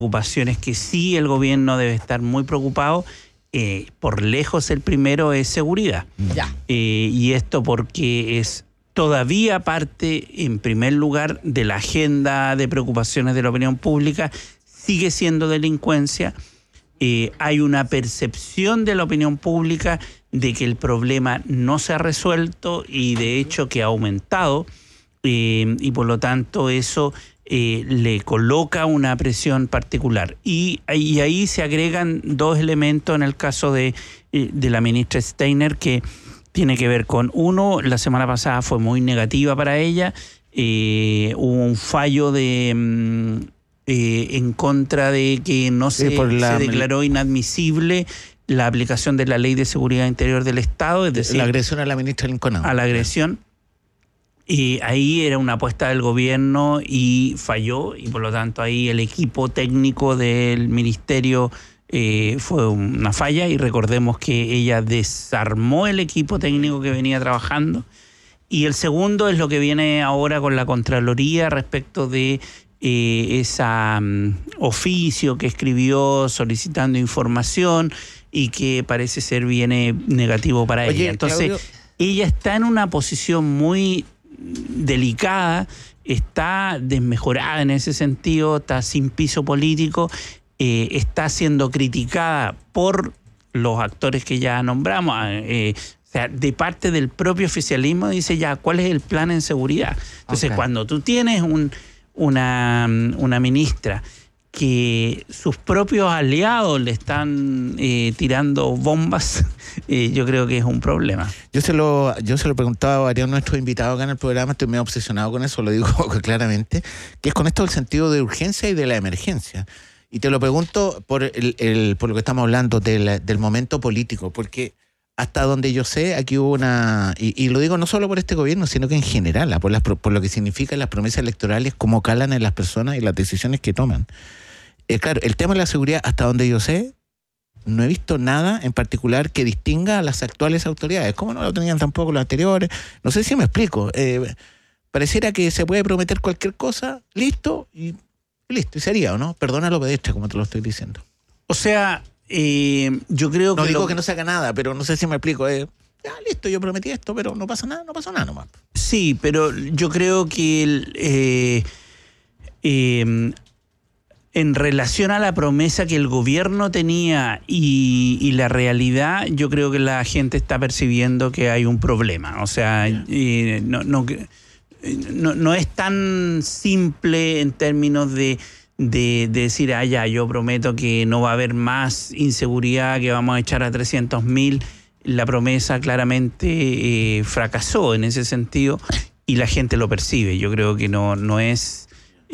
preocupaciones que sí el gobierno debe estar muy preocupado. Por lejos el primero es seguridad. Ya. Y esto porque es todavía parte, en primer lugar, de la agenda de preocupaciones de la opinión pública. Sigue siendo delincuencia. Hay una percepción de la opinión pública de que el problema no se ha resuelto y de hecho que ha aumentado. Y por lo tanto eso le coloca una presión particular. Y ahí se agregan dos elementos en el caso de la ministra Steiner, que tiene que ver con, uno, la semana pasada fue muy negativa para ella, hubo un fallo en contra de que se declaró inadmisible la aplicación de la Ley de Seguridad Interior del Estado, es decir, la agresión a la ministra Lincoln. A la agresión. Y ahí era una apuesta del gobierno y falló, y por lo tanto ahí el equipo técnico del ministerio fue una falla, y recordemos que ella desarmó el equipo técnico que venía trabajando. Y el segundo es lo que viene ahora con la Contraloría respecto de ese oficio que escribió solicitando información y que parece ser viene negativo para ella. Entonces, Claudio, ella está en una posición muy delicada, está desmejorada en ese sentido, está sin piso político, está siendo criticada por los actores que ya nombramos, o sea, de parte del propio oficialismo. Dice ya, ¿cuál es el plan en seguridad? Entonces, cuando tú tienes una ministra que sus propios aliados le están tirando bombas, yo creo que es un problema. Yo se lo preguntaba a varios de nuestros invitados acá en el programa, estoy medio obsesionado con eso, lo digo claramente, que es con esto del sentido de urgencia y de la emergencia. Y te lo pregunto por lo que estamos hablando del momento político, porque hasta donde yo sé, aquí hubo y lo digo no solo por este gobierno, sino que en general, por lo que significan las promesas electorales, cómo calan en las personas y las decisiones que toman. Claro, el tema de la seguridad, hasta donde yo sé, no he visto nada en particular que distinga a las actuales autoridades, como no lo tenían tampoco los anteriores. No sé si me explico. Pareciera que se puede prometer cualquier cosa, listo, y sería, ¿o no? Perdónalo, pedestre, como te lo estoy diciendo. O sea, yo creo que... No digo que no se haga nada, pero no sé si me explico. Ya, listo, yo prometí esto, pero no pasa nada, no pasó nada nomás. Sí, pero yo creo que en relación a la promesa que el gobierno tenía y la realidad, yo creo que la gente está percibiendo que hay un problema. O sea, no es tan simple en términos de decir, ya, yo prometo que no va a haber más inseguridad, que vamos a echar a 300.000. La promesa claramente fracasó en ese sentido y la gente lo percibe. Yo creo que no es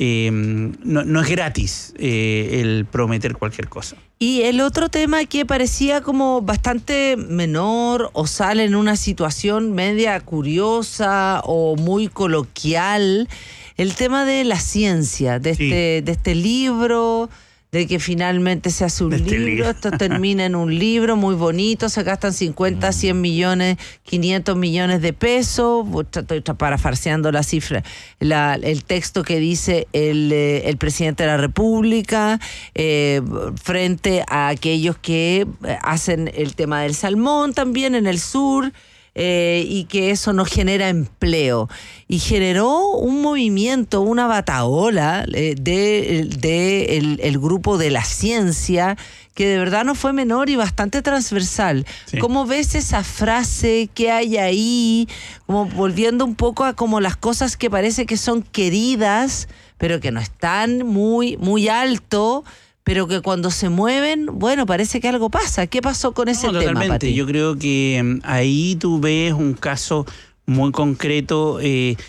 gratis el prometer cualquier cosa. Y el otro tema que parecía como bastante menor o sale en una situación media curiosa o muy coloquial, el tema de la ciencia, de este libro, de que finalmente se hace un libro, esto termina en un libro muy bonito, se gastan 50, 100 millones, 500 millones de pesos, estoy parafarseando la cifra, el texto que dice el presidente de la República frente a aquellos que hacen el tema del salmón también en el sur, y que eso no genera empleo. Y generó un movimiento, una batahola el grupo de la ciencia, que de verdad no fue menor y bastante transversal. Sí. ¿Cómo ves esa frase? ¿Qué hay ahí? Como volviendo un poco a como las cosas que parece que son queridas, pero que no están muy, muy alto, pero que cuando se mueven, bueno, parece que algo pasa. ¿Qué pasó con ese tema, totalmente. Pati? Yo creo que ahí tú ves un caso muy concreto de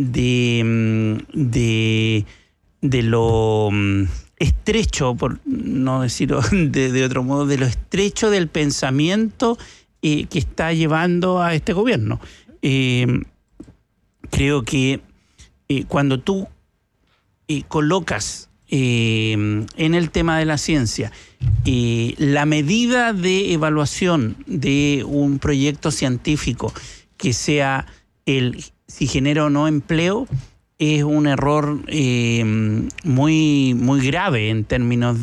lo estrecho, por no decirlo de otro modo, de lo estrecho del pensamiento que está llevando a este gobierno. Creo que cuando tú colocas en el tema de la ciencia la medida de evaluación de un proyecto científico que sea si genera o no empleo, es un error muy, muy grave en términos